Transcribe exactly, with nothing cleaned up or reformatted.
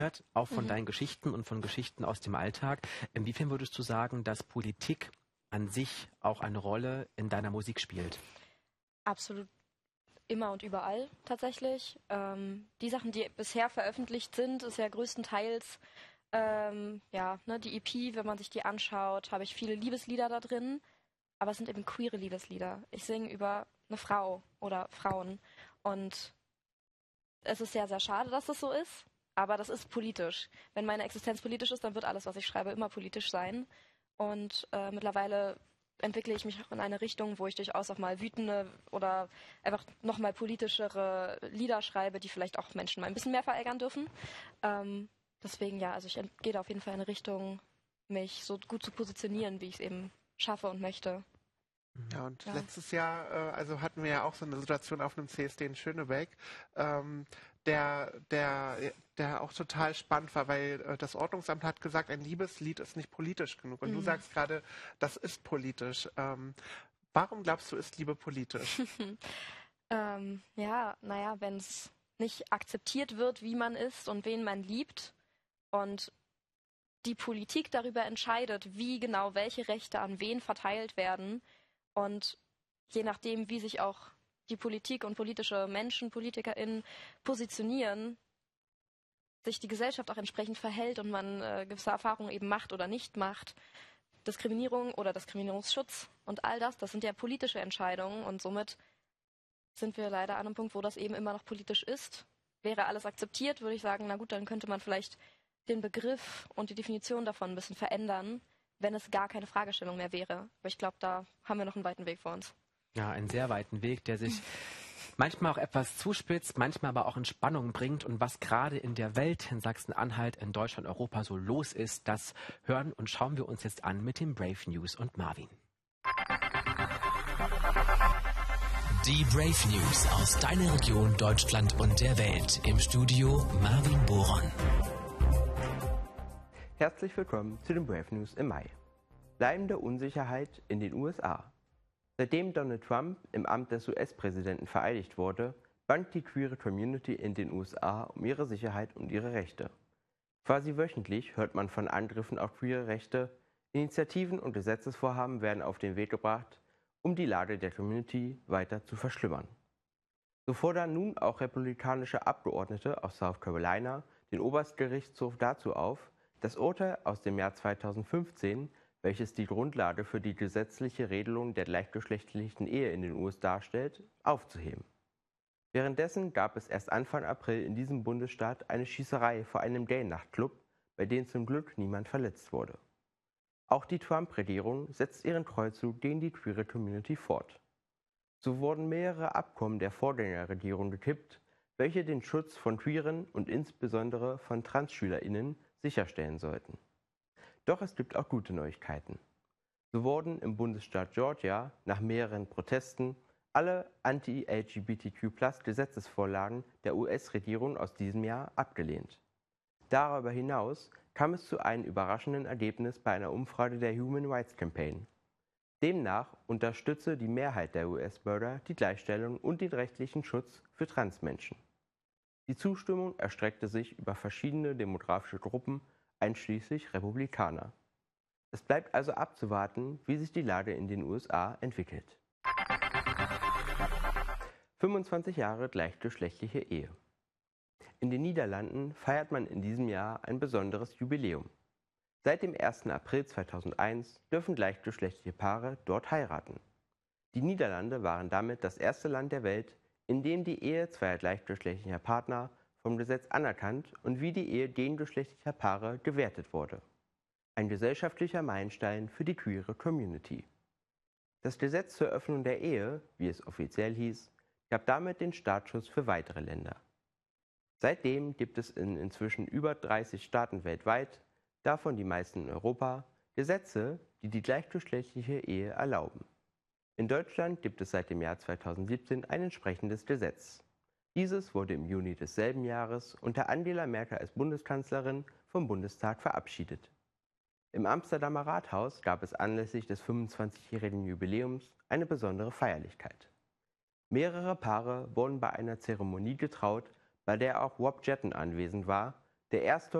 auch von Mhm. deinen Geschichten und von Geschichten aus dem Alltag. Inwiefern würdest du sagen, dass Politik an sich auch eine Rolle in deiner Musik spielt? Absolut immer und überall tatsächlich. Ähm, die Sachen, die bisher veröffentlicht sind, ist ja größtenteils ähm, ja, ne, die E P, wenn man sich die anschaut, habe ich viele Liebeslieder da drin, aber es sind eben queere Liebeslieder. Ich singe über eine Frau oder Frauen und es ist sehr, sehr schade, dass das so ist, aber das ist politisch. Wenn meine Existenz politisch ist, dann wird alles, was ich schreibe, immer politisch sein. Und äh, mittlerweile entwickle ich mich auch in eine Richtung, wo ich durchaus auch mal wütende oder einfach nochmal politischere Lieder schreibe, die vielleicht auch Menschen mal ein bisschen mehr verärgern dürfen. Ähm, deswegen ja, also ich ent- gehe da auf jeden Fall in eine Richtung, mich so gut zu positionieren, wie ich es eben schaffe und möchte. Ja, und Ja. letztes Jahr, äh, also hatten wir ja auch so eine Situation auf einem C S D in Schönebeck, ähm, der, der, der auch total spannend war, weil äh, das Ordnungsamt hat gesagt, ein Liebeslied ist nicht politisch genug. Und du Mhm. sagst gerade, das ist politisch. Ähm, warum glaubst du, ist Liebe politisch? Ähm, ja, naja, wenn es nicht akzeptiert wird, wie man ist und wen man liebt und die Politik darüber entscheidet, wie genau welche Rechte an wen verteilt werden und je nachdem, wie sich auch die Politik und politische Menschen, PolitikerInnen positionieren, sich die Gesellschaft auch entsprechend verhält und man äh, gewisse Erfahrungen eben macht oder nicht macht. Diskriminierung oder Diskriminierungsschutz und all das, das sind ja politische Entscheidungen und somit sind wir leider an einem Punkt, wo das eben immer noch politisch ist. Wäre alles akzeptiert, würde ich sagen, na gut, dann könnte man vielleicht den Begriff und die Definition davon ein bisschen verändern, wenn es gar keine Fragestellung mehr wäre. Aber ich glaube, da haben wir noch einen weiten Weg vor uns. Ja, einen sehr weiten Weg, der sich manchmal auch etwas zuspitzt, manchmal aber auch in Spannung bringt. Und was gerade in der Welt, in Sachsen-Anhalt, in Deutschland, Europa so los ist, das hören und schauen wir uns jetzt an mit den Brave News und Marvin. Die Brave News aus deiner Region, Deutschland und der Welt. Im Studio Marvin Boron. Herzlich willkommen zu den Brave News im Mai. Bleibende Unsicherheit in den U S A. Seitdem Donald Trump im Amt des U S-Präsidenten vereidigt wurde, bangt die queere Community in den U S A um ihre Sicherheit und ihre Rechte. Quasi wöchentlich hört man von Angriffen auf queere Rechte. Initiativen und Gesetzesvorhaben werden auf den Weg gebracht, um die Lage der Community weiter zu verschlimmern. So fordern nun auch republikanische Abgeordnete aus South Carolina den Oberstgerichtshof dazu auf, das Urteil aus dem Jahr zweitausendfünfzehn, welches die Grundlage für die gesetzliche Regelung der gleichgeschlechtlichen Ehe in den U S darstellt, aufzuheben. Währenddessen gab es erst Anfang April in diesem Bundesstaat eine Schießerei vor einem Gay-Nachtclub, bei dem zum Glück niemand verletzt wurde. Auch die Trump-Regierung setzt ihren Kreuzzug gegen die queere Community fort. So wurden mehrere Abkommen der Vorgängerregierung gekippt, welche den Schutz von Queeren und insbesondere von TransschülerInnen sicherstellen sollten. Doch es gibt auch gute Neuigkeiten. So wurden im Bundesstaat Georgia nach mehreren Protesten alle Anti-L G B T Q Plus Gesetzesvorlagen der U S-Regierung aus diesem Jahr abgelehnt. Darüber hinaus kam es zu einem überraschenden Ergebnis bei einer Umfrage der Human Rights Campaign. Demnach unterstütze die Mehrheit der U S-Bürger die Gleichstellung und den rechtlichen Schutz für Transmenschen. Die Zustimmung erstreckte sich über verschiedene demografische Gruppen, einschließlich Republikaner. Es bleibt also abzuwarten, wie sich die Lage in den U S A entwickelt. fünfundzwanzig Jahre gleichgeschlechtliche Ehe. In den Niederlanden feiert man in diesem Jahr ein besonderes Jubiläum. Seit dem ersten April zweitausendeins dürfen gleichgeschlechtliche Paare dort heiraten. Die Niederlande waren damit das erste Land der Welt, in dem die Ehe zweier gleichgeschlechtlicher Partner vom Gesetz anerkannt und wie die Ehe gengeschlechtlicher Paare gewertet wurde. Ein gesellschaftlicher Meilenstein für die queere Community. Das Gesetz zur Öffnung der Ehe, wie es offiziell hieß, gab damit den Startschuss für weitere Länder. Seitdem gibt es in inzwischen über dreißig Staaten weltweit, davon die meisten in Europa, Gesetze, die die gleichgeschlechtliche Ehe erlauben. In Deutschland gibt es seit dem Jahr zweitausendsiebzehn ein entsprechendes Gesetz. Dieses wurde im Juni desselben Jahres unter Angela Merkel als Bundeskanzlerin vom Bundestag verabschiedet. Im Amsterdamer Rathaus gab es anlässlich des fünfundzwanzigjährigen Jubiläums eine besondere Feierlichkeit. Mehrere Paare wurden bei einer Zeremonie getraut, bei der auch Rob Jetton anwesend war, Der erste